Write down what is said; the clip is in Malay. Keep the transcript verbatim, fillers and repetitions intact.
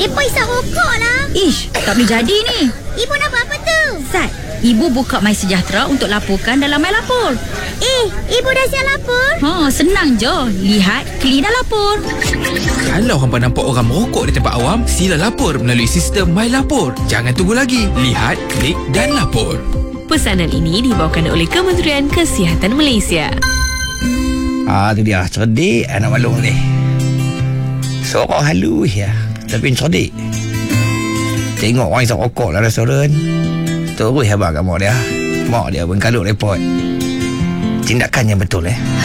Mereka isap rokok lah. Ish, tak boleh jadi ni. Ibu nak buat apa tu? Sat, ibu buka My Sejahtera untuk laporkan dalam My Lapor. Eh, ibu dah siap lapor? Ha, senang je. Lihat, klik dan lapor. Kalau hampa nampak orang merokok di tempat awam, sila lapor melalui sistem My Lapor. Jangan tunggu lagi. Lihat, klik dan lapor. Pesanan ini dibawakan oleh Kementerian Kesihatan Malaysia. Ah, tu dia. Cerdik anak malung ni. Sorok halus ya. Tapi cerdik. Tengok orang isap rokok lah restoran. Terus abang kat mak dia. Mak dia pun kalau report. Tindakan yang betul eh.